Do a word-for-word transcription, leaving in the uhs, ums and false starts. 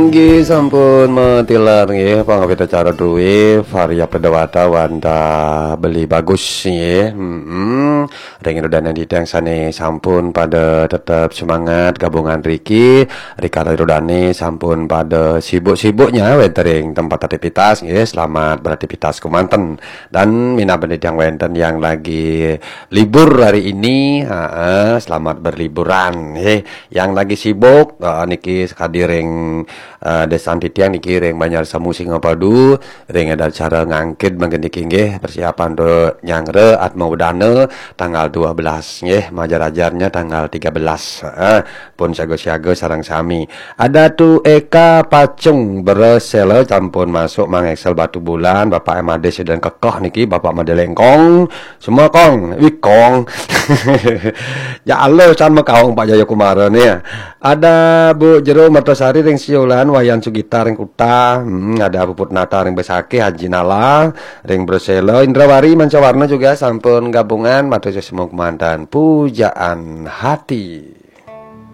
Nggih sampun mentilar nggih pangapita cara duwe varia pedawata wanda beli bagus nggih. Heeh. Ring rodana didang sane sampun pada tetap semangat gabungan Riki, Rika rodane sampun pada sibuk-sibuknya wentering tempat aktivitas nggih. Selamat beraktivitas kumanten. Dan mina pendidikan wenten yang lagi libur hari ini, heeh, selamat berliburan nggih. Yang lagi sibuk uh, niki kadiring Uh, Desan Titiang dikiring Banjar Samu Singapadu ring ada cara ngangkit manggeniki nggih persiapan do nyangre Atma Udana tanggal dua belas nggih majar ajarnya tanggal tiga belas heeh pun siaga-siaga sareng sami ada tu Eka Pacung beresele campun masuk mang Excel Batu Bulan Bapak Emade sedang kekoh niki Bapak Made Lengkong semua kong wih kong ya Allah sama kaong Pak Jaya Kumara nih ada Bu Jero Mertosari ring siulan Wayan Sugita ring Kuta, hmm, ada Puput Nata ring Besaki, Haji Nala ring Broselo, Indrawari Mancawarna juga sampun gabungan matur semua komandan pujaan hati.